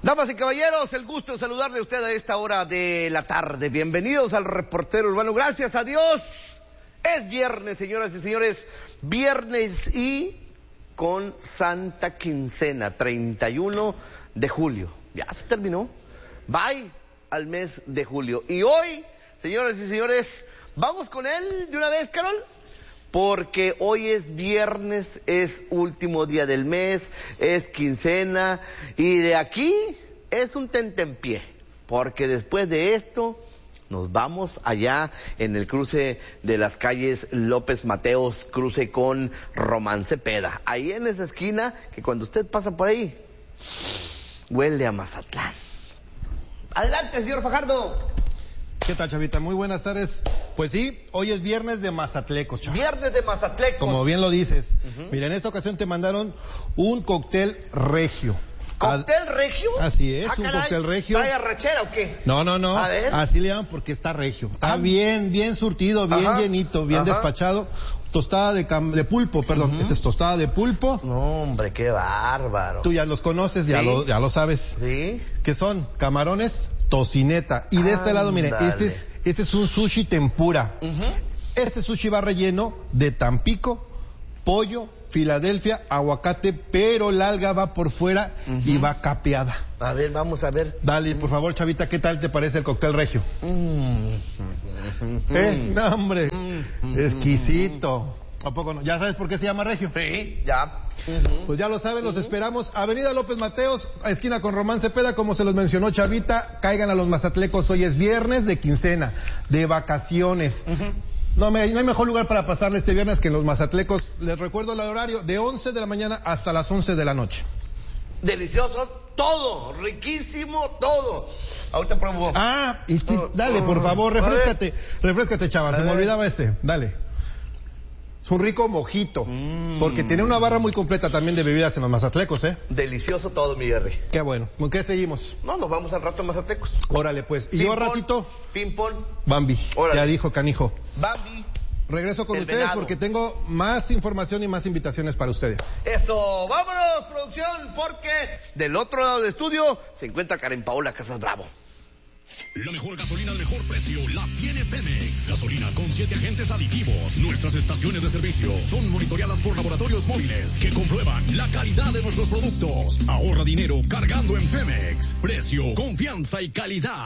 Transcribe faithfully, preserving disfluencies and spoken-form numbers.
Damas y caballeros, el gusto de saludarle a usted a esta hora de la tarde. Bienvenidos al Reportero Urbano. Gracias a Dios. Es viernes, señoras y señores. Viernes y con Santa Quincena, treinta y uno de julio. Ya se terminó. Bye al mes de julio. Y hoy, señoras y señores, vamos con él de una vez, Carol. Porque hoy es viernes, es último día del mes, es quincena, y de aquí es un tentempié, porque después de esto nos vamos allá en el cruce de las calles López Mateos, cruce con Román Cepeda, ahí en esa esquina que cuando usted pasa por ahí, huele a Mazatlán. Adelante, señor Fajardo. ¿Qué tal, Chavita? Muy buenas tardes. Pues sí, hoy es viernes de mazatlecos, Chavita. Viernes de mazatlecos. Como bien lo dices. Uh-huh. Mira, en esta ocasión te mandaron un cóctel regio. ¿Cóctel regio? Así es, ah, un caray, cóctel regio. ¿Trae arrachera o qué? No, no, no. A ver. Así le llaman porque está regio. Está ah. bien, bien surtido, bien Ajá. llenito, bien Ajá. despachado. Tostada de, cam de pulpo, perdón. Uh-huh. Esta es tostada de pulpo. No, hombre, qué bárbaro. Tú ya los conoces, ya, ¿Sí? lo, ya lo sabes. Sí. ¿Qué son? Camarones, tocineta. Y de este lado, miren, este es, este es un sushi tempura. Uh-huh. Este sushi va relleno de Tampico, pollo, Filadelfia, aguacate, pero la alga va por fuera uh-huh. y va capeada. A ver, vamos a ver. Dale, por favor, Chavita, ¿qué tal te parece el cóctel regio? Mm. ¿Eh? No, hombre, mm. exquisito. ¿A poco no? ¿Ya sabes por qué se llama regio? Sí, ya. Uh-huh. Pues ya lo saben, los uh-huh. esperamos. Avenida López Mateos, a esquina con Román Cepeda, como se los mencionó Chavita. Caigan a los mazatlecos, hoy es viernes de quincena, de vacaciones. Uh-huh. No, me, no hay mejor lugar para pasarle este viernes que en los mazatlecos. Les recuerdo el horario de once de la mañana hasta las once de la noche. Delicioso, todo, riquísimo, todo. Ahorita pruebo. Ah, este, oh, dale, por favor, refrescate, refrescate, chava, se me olvidaba este, dale. Es un rico mojito, mm. porque tiene una barra muy completa también de bebidas en los mazatlecos, ¿eh? Delicioso todo, mi Jerry. Qué bueno. ¿Con qué seguimos? No, nos vamos al rato a mazatlecos. Órale, pues. Y yo al ratito... Ping-pong. Bambi. Órale. Ya dijo Canijo. Bambi. Regreso con El ustedes venado. porque tengo más información y más invitaciones para ustedes. Eso, vámonos, producción, porque del otro lado del estudio se encuentra Karen Paola Casas Bravo. La mejor gasolina al mejor precio la tiene Pemex. Gasolina con siete agentes aditivos. Nuestras estaciones de servicio son monitoreadas por laboratorios móviles que comprueban la calidad de nuestros productos. Ahorra dinero cargando en Pemex. Precio, confianza y calidad.